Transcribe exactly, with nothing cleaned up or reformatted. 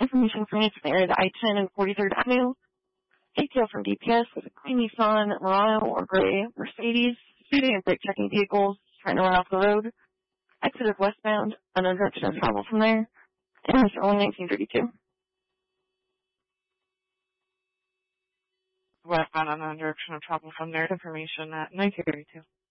Information from each area to I ten and forty-third Avenue. Detail from D P S with a green Nissan, Murano, or gray Mercedes, speeding and brake checking vehicles, trying to run off the road. Exited westbound, unknown direction of travel from there. And Mister Only nineteen thirty-two. Westbound, unknown direction of travel from there. Information at nineteen thirty-two.